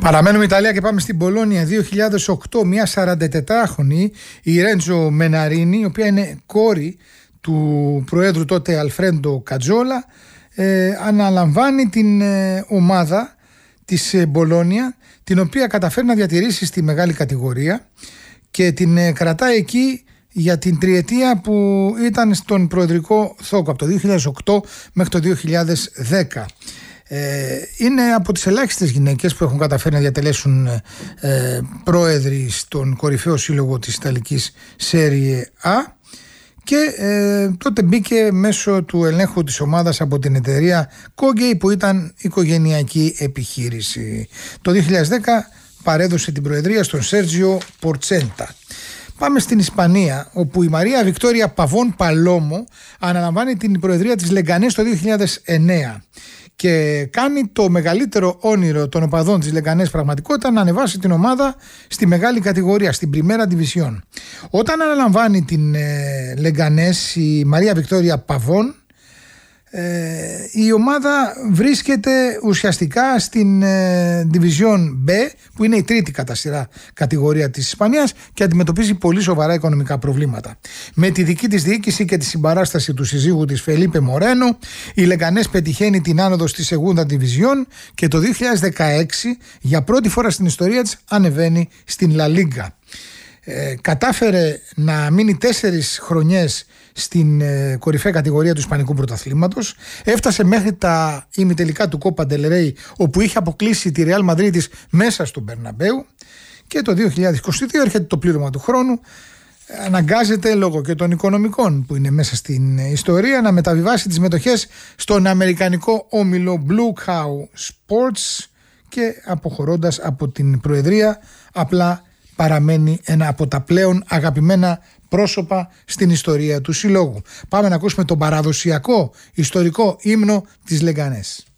Παραμένουμε Ιταλία και πάμε στην Πολόνια. 2008, μια 44χρονη, η Ρέντζο Μεναρίνη, η οποία είναι κόρη του Προέδρου τότε Αλφρέντο Κατζόλα, αναλαμβάνει την ομάδα της Μπολόνια, την οποία καταφέρει να διατηρήσει στη μεγάλη κατηγορία και την κρατάει εκεί για την τριετία που ήταν στον προεδρικό θόκο, από το 2008 μέχρι το 2010. Είναι από τις ελάχιστες γυναίκες που έχουν καταφέρει να διατελέσουν πρόεδροι στον κορυφαίο σύλλογο της Ιταλικής Serie A και τότε μπήκε μέσω του ελέγχου της ομάδας από την εταιρεία Kogei, που ήταν οικογενειακή επιχείρηση. Το 2010 παρέδωσε την προεδρία στον Σέρτζιο Πορτσέντα. Πάμε στην Ισπανία, όπου η Μαρία Βικτόρια Παβών Παλόμο αναλαμβάνει την προεδρία της Λεγκανές το 2009 και κάνει το μεγαλύτερο όνειρο των οπαδών της Λεγκανές πραγματικότητα, να ανεβάσει την ομάδα στη μεγάλη κατηγορία, στην Primera División. Όταν αναλαμβάνει την Λεγκανές η Μαρία Βικτόρια Παβών, η ομάδα βρίσκεται ουσιαστικά στην Division B, που είναι η τρίτη κατά σειρά κατηγορία της Ισπανίας, και αντιμετωπίζει πολύ σοβαρά οικονομικά προβλήματα. Με τη δική της διοίκηση και τη συμπαράσταση του συζύγου της Φελίπε Μορένο, η Λεγκανές πετυχαίνει την άνοδο στη Segunda Division και το 2016 για πρώτη φορά στην ιστορία της ανεβαίνει στην La Liga. Κατάφερε να μείνει 4 χρονιές στην κορυφαία κατηγορία του Ισπανικού πρωταθλήματος, έφτασε μέχρι τα ημιτελικά του Copa del Rey, όπου είχε αποκλείσει τη Real Madrid της μέσα στο Μπερναμπέου, και το 2022 έρχεται το πλήρωμα του χρόνου. Αναγκάζεται λόγω και των οικονομικών που είναι μέσα στην ιστορία να μεταβιβάσει τις μετοχές στον αμερικανικό όμιλο Blue Cow Sports και αποχωρώντας από την προεδρία απλά παραμένει ένα από τα πλέον αγαπημένα πρόσωπα στην ιστορία του συλλόγου. Πάμε να ακούσουμε τον παραδοσιακό ιστορικό ύμνο της Λεγκανές.